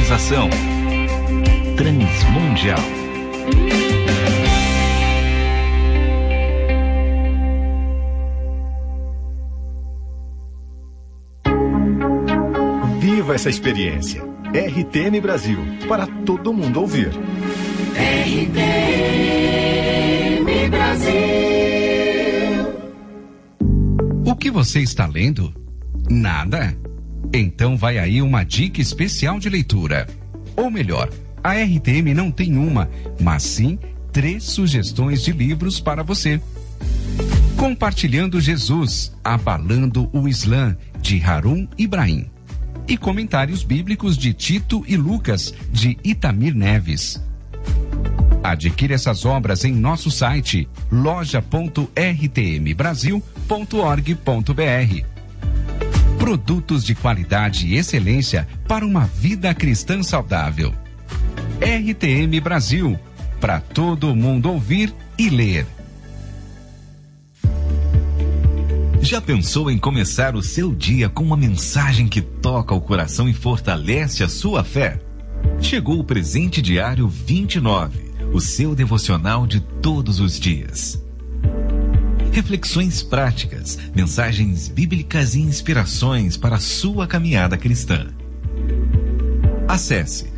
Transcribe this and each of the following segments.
Realização Transmundial. Viva essa experiência. RTM Brasil, para todo mundo ouvir. RTM Brasil. O que você está lendo? Nada? Então vai aí uma dica especial de leitura. Ou melhor, a RTM não tem uma, mas sim 3 sugestões de livros para você. Compartilhando Jesus, Abalando o Islã, de Harun Ibrahim. E comentários bíblicos de Tito e Lucas, de Itamir Neves. Adquire essas obras em nosso site loja.rtmbrasil.org.br. Produtos de qualidade e excelência para uma vida cristã saudável. RTM Brasil, para todo mundo ouvir e ler. Já pensou em começar o seu dia com uma mensagem que toca o coração e fortalece a sua fé? Chegou o Presente Diário 29, o seu devocional de todos os dias. Reflexões práticas, mensagens bíblicas e inspirações para a sua caminhada cristã. Acesse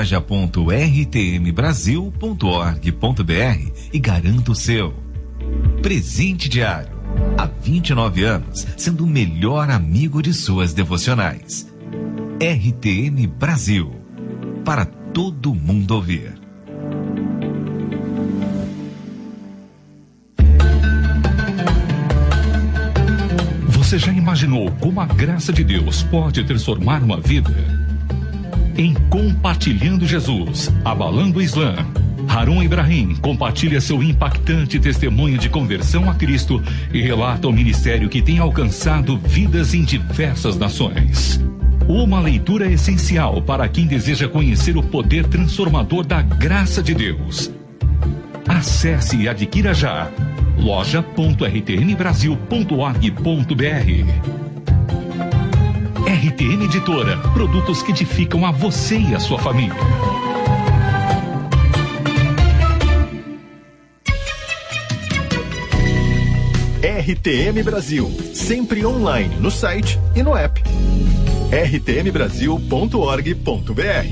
loja.rtmbrasil.org.br e garanta o seu. Presente Diário. Há 29 anos, sendo o melhor amigo de suas devocionais. RTM Brasil. Para todo mundo ouvir. Você já imaginou como a graça de Deus pode transformar uma vida? Em Compartilhando Jesus, Abalando o Islã, Harun Ibrahim compartilha seu impactante testemunho de conversão a Cristo e relata o ministério que tem alcançado vidas em diversas nações. Uma leitura essencial para quem deseja conhecer o poder transformador da graça de Deus. Acesse e adquira já loja.rtmbrasil.org.br. RTM Editora, produtos que edificam a você e a sua família. RTM Brasil, sempre online no site e no app. rtmbrasil.org.br.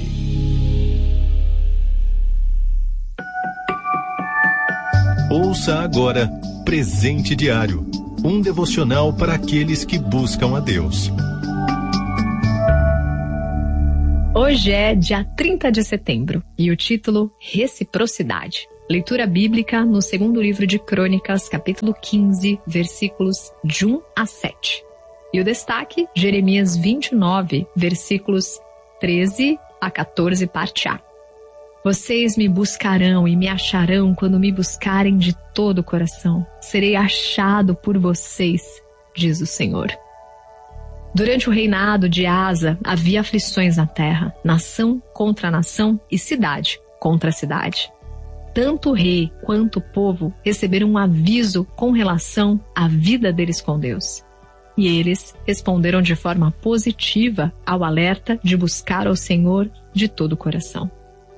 Ouça agora Presente Diário, um devocional para aqueles que buscam a Deus. Hoje é dia 30 de setembro e o título Reciprocidade. Leitura bíblica no segundo livro de Crônicas, capítulo 15, versículos de 1 a 7. E o destaque, Jeremias 29, versículos 13 a 14, parte A. Vocês me buscarão e me acharão quando me buscarem de todo o coração. Serei achado por vocês, diz o Senhor. Durante o reinado de Asa, havia aflições na terra, nação contra nação e cidade contra cidade. Tanto o rei quanto o povo receberam um aviso com relação à vida deles com Deus. E eles responderam de forma positiva ao alerta de buscar ao Senhor de todo o coração.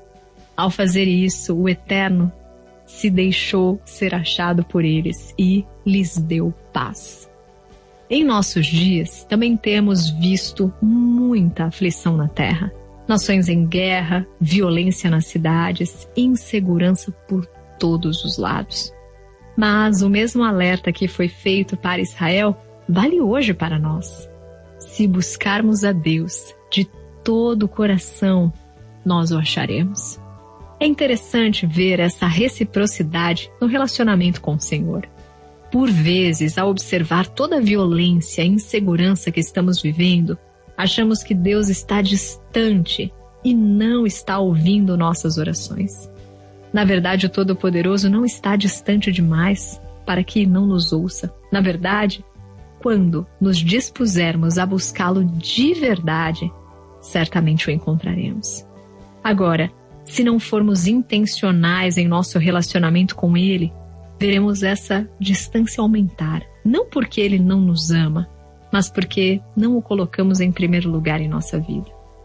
Ao fazer isso, o Eterno se deixou ser achado por eles e lhes deu paz. Em nossos dias, também temos visto muita aflição na terra. Nações em guerra, violência nas cidades, insegurança por todos os lados. Mas o mesmo alerta que foi feito para Israel vale hoje para nós. Se buscarmos a Deus de todo o coração, nós o acharemos. É interessante ver essa reciprocidade no relacionamento com o Senhor. Por vezes, ao observar toda a violência e insegurança que estamos vivendo, achamos que Deus está distante e não está ouvindo nossas orações. Na verdade, o Todo-Poderoso não está distante demais para que não nos ouça. Na verdade, quando nos dispusermos a buscá-lo de verdade, certamente o encontraremos. Agora, se não formos intencionais em nosso relacionamento com Ele, veremos essa distância aumentar. Não porque Ele não nos ama, mas porque não o colocamos em primeiro lugar em nossa vida.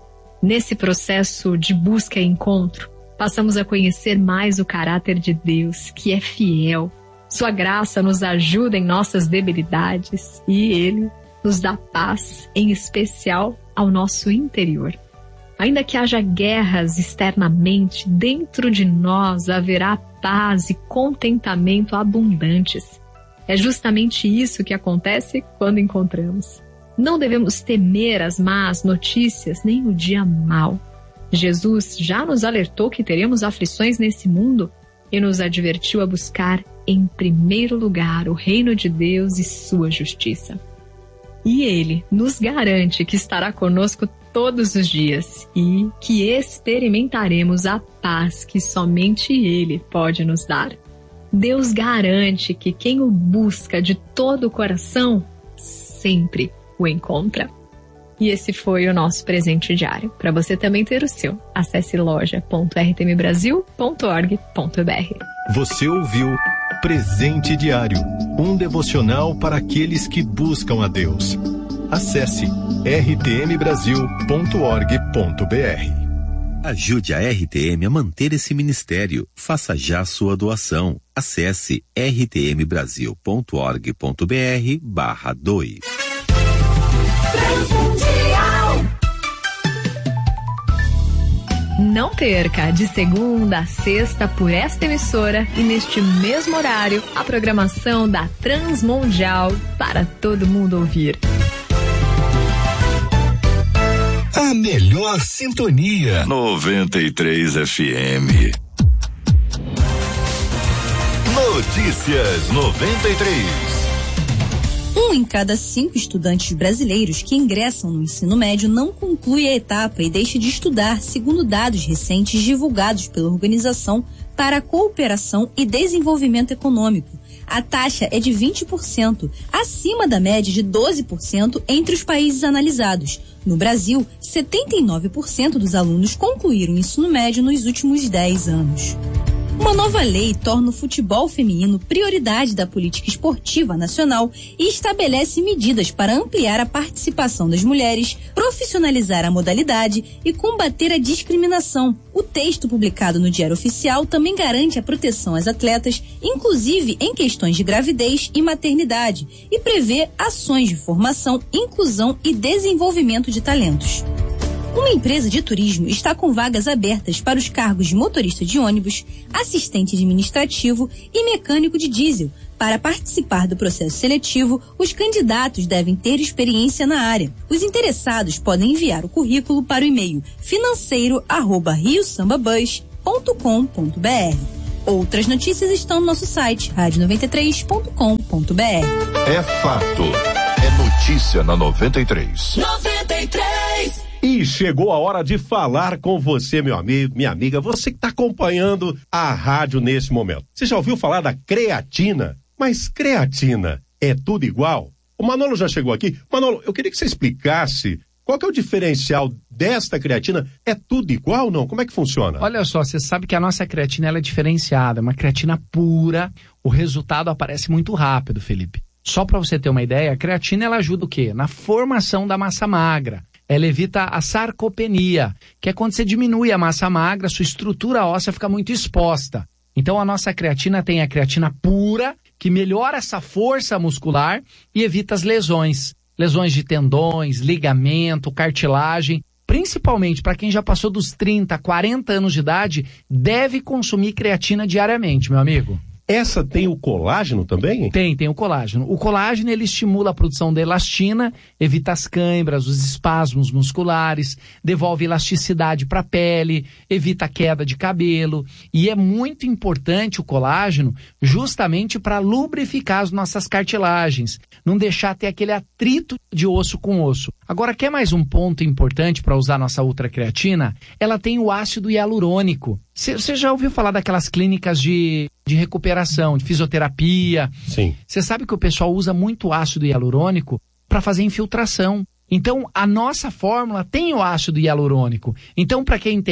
Nesse processo de busca e encontro, passamos a conhecer mais o caráter de Deus, que é fiel. Sua graça nos ajuda em nossas debilidades e Ele nos dá paz, em especial ao nosso interior. Ainda que haja guerras externamente, dentro de nós haverá paz e contentamento abundantes. É justamente isso que acontece quando encontramos. Não devemos temer as más notícias, nem o dia mau. Jesus já nos alertou que teremos aflições nesse mundo e nos advertiu a buscar, em primeiro lugar, o reino de Deus e sua justiça. E Ele nos garante que estará conosco todos os dias e que experimentaremos a paz que somente Ele pode nos dar. Deus garante que quem o busca de todo o coração sempre o encontra. E esse foi o nosso presente diário. Para você também ter o seu, acesse loja.rtmbrasil.org.br. Você ouviu Presente Diário, um devocional para aqueles que buscam a Deus. Acesse rtmbrasil.org.br. Ajude a RTM a manter esse ministério. Faça já sua doação. Acesse rtmbrasil.org.br/doe. Não perca, de segunda a sexta, por esta emissora e neste mesmo horário, a programação da Transmundial para todo mundo ouvir. A melhor sintonia. 93 FM. Notícias 93. 1 em cada 5 estudantes brasileiros que ingressam no ensino médio não conclui a etapa e deixa de estudar, segundo dados recentes divulgados pela Organização para a Cooperação e Desenvolvimento Econômico. A taxa é de 20%, acima da média de 12% entre os países analisados. No Brasil, 79% dos alunos concluíram o ensino médio nos últimos 10 anos. Uma nova lei torna o futebol feminino prioridade da política esportiva nacional e estabelece medidas para ampliar a participação das mulheres, profissionalizar a modalidade e combater a discriminação. O texto publicado no Diário Oficial também garante a proteção às atletas, inclusive em questões de gravidez e maternidade, e prevê ações de formação, inclusão e desenvolvimento de talentos. Uma empresa de turismo está com vagas abertas para os cargos de motorista de ônibus, assistente administrativo e mecânico de diesel. Para participar do processo seletivo, os candidatos devem ter experiência na área. Os interessados podem enviar o currículo para o e-mail financeiro@riosambabus.com.br. Outras notícias estão no nosso site radio93.com.br. É fato. É notícia na 93. 93. E chegou a hora de falar com você, meu amigo, minha amiga, você que está acompanhando a rádio nesse momento. Você já ouviu falar da creatina? Mas creatina é tudo igual? O Manolo já chegou aqui. Manolo, eu queria que você explicasse qual que é o diferencial desta creatina. É tudo igual ou não? Como é que funciona? Olha só, você sabe que a nossa creatina ela é diferenciada, é uma creatina pura. O resultado aparece muito rápido, Felipe. Só para você ter uma ideia, a creatina ela ajuda o quê? Na formação da massa magra. Ela evita a sarcopenia, que é quando você diminui a massa magra, sua estrutura óssea fica muito exposta. Então a nossa creatina tem a creatina pura, que melhora essa força muscular e evita as lesões. Lesões de tendões, ligamento, cartilagem. Principalmente para quem já passou dos 30, 40 anos de idade, deve consumir creatina diariamente, meu amigo. Essa tem o colágeno também? Tem o colágeno. O colágeno, ele estimula a produção da elastina, evita as câimbras, os espasmos musculares, devolve elasticidade para a pele, evita a queda de cabelo. E é muito importante o colágeno justamente para lubrificar as nossas cartilagens, não deixar ter aquele atrito de osso com osso. Agora, quer mais um ponto importante para usar nossa ultracreatina? Ela tem o ácido hialurônico. Você já ouviu falar daquelas clínicas de recuperação, de fisioterapia? Sim. Você sabe que o pessoal usa muito ácido hialurônico para fazer infiltração. Então, a nossa fórmula tem o ácido hialurônico. Então, para quem tem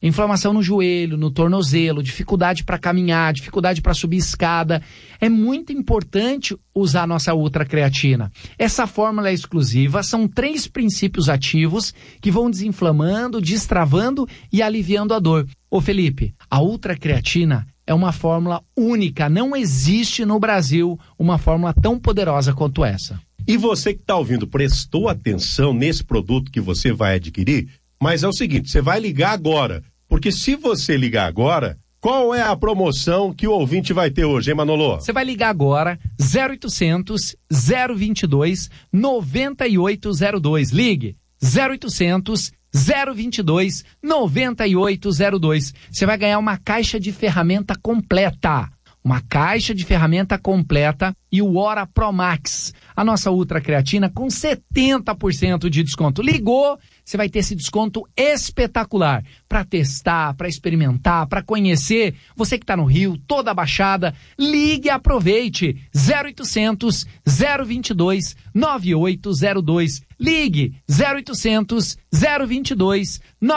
inflamação no joelho, no tornozelo, dificuldade para caminhar, dificuldade para subir escada. É muito importante usar a nossa ultracreatina. Essa fórmula é exclusiva, são 3 princípios ativos que vão desinflamando, destravando e aliviando a dor. Ô Felipe, a ultracreatina é uma fórmula única, não existe no Brasil uma fórmula tão poderosa quanto essa. E você que está ouvindo, prestou atenção nesse produto que você vai adquirir? Mas é o seguinte, você vai ligar agora, porque se você ligar agora, qual é a promoção que o ouvinte vai ter hoje, hein, Manolo? Você vai ligar agora, 0800 022 9802. Ligue, 0800 022 9802. Você vai ganhar uma caixa de ferramenta completa. Uma caixa de ferramenta completa e o Ora Pro Max, a nossa ultracreatina com 70% de desconto. Ligou, você vai ter esse desconto espetacular para testar, para experimentar, para conhecer. Você que está no Rio, toda a Baixada, ligue e aproveite. 0800 022 9802. Ligue 0800 022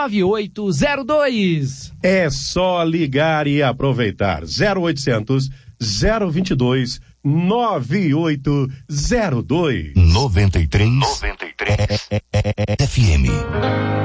9802. É só ligar e aproveitar. 0800 022 9802. 93 FM.